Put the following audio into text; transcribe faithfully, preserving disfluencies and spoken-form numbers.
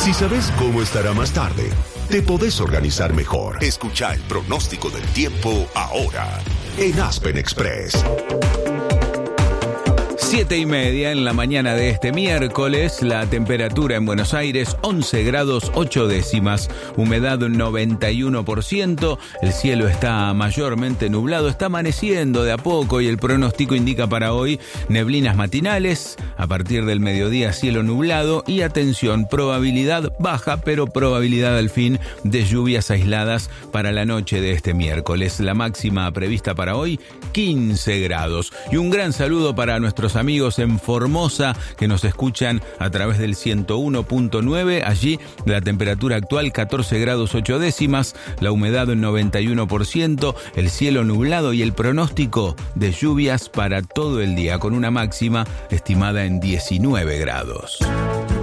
Si sabes cómo estará más tarde, te podés organizar mejor. Escucha el pronóstico del tiempo ahora en Aspen Express. Siete y media en la mañana de este miércoles, la temperatura en Buenos Aires once grados ocho décimas, humedad noventa y uno por ciento, el cielo está mayormente nublado, está amaneciendo de a poco y el pronóstico indica para hoy neblinas matinales, a partir del mediodía cielo nublado y atención, probabilidad baja pero probabilidad al fin de lluvias aisladas para la noche de este miércoles. La máxima prevista para hoy quince grados y un gran saludo para nuestros amigos en Formosa que nos escuchan a través del ciento uno punto nueve. Allí la temperatura actual catorce grados ocho décimas, la humedad noventa y uno por ciento, el cielo nublado y el pronóstico de lluvias para todo el día con una máxima estimada en diecinueve grados.